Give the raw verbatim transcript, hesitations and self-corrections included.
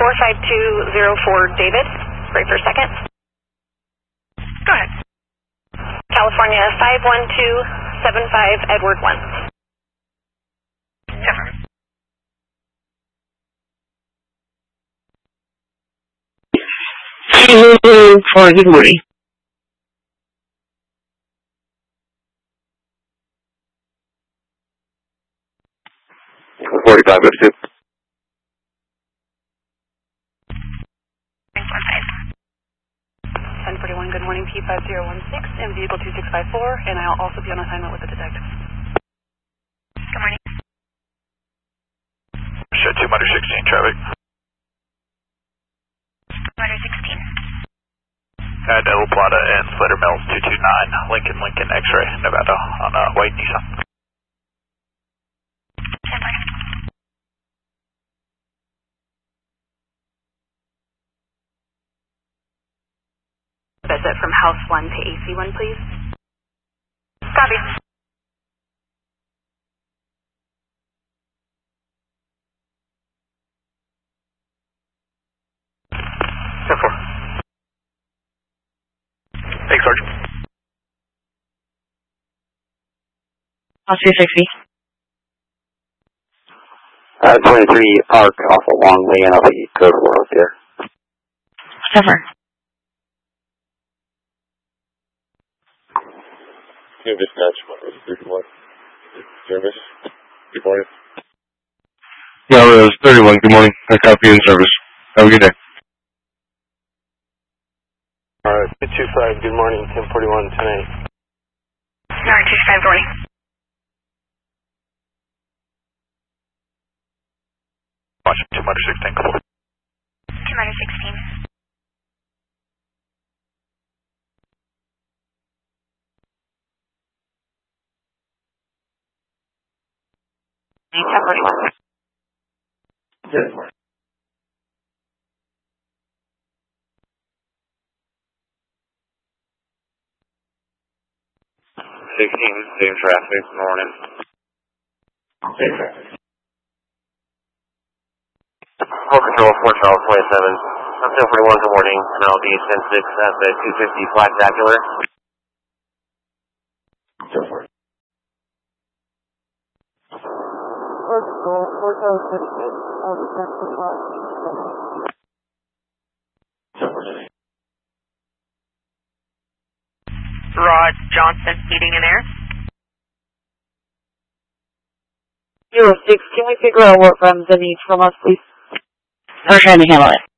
four five two zero four David, break for a second. Go ahead. California five one two seven five Edward one. For good morning. forty-five oh two. ten forty-one, good morning, P five zero one six and vehicle two six five four, and I'll also be on assignment with the detective. Good morning. Shed two minor sixteen traffic. Minor sixteen. At El Plata and Slider Mills two two nine, Lincoln, Lincoln, X-ray, Nevada, on a white Nissan. ten by. Visit from house one to A C one, please. Copy. ten four. Thanks, Sergeant. I'll see sixty. Uh, twenty-three Arc off a long way and I'll be code world here. Suffer. New dispatch, one thirty-one. Service. Good morning. Yeah, it was thirty-one. Good morning. I copy in service. Have a good day. Alright, two two five, good morning, ten forty-one, ten eight. Nine two five, good morning. Watch two minor sixteen, couple. Two minor sixteen. ten forty-one. Good. sixteen, same traffic, morning. Same traffic. Full control, four Charles twenty-seven. I'm ten forty-one, good morning, and I'll be ten six at the two fifty Flagtacular. ten four. Rod Johnson, heating and air. Zero six, can we figure out what runs the need from us, please? We're trying to handle it.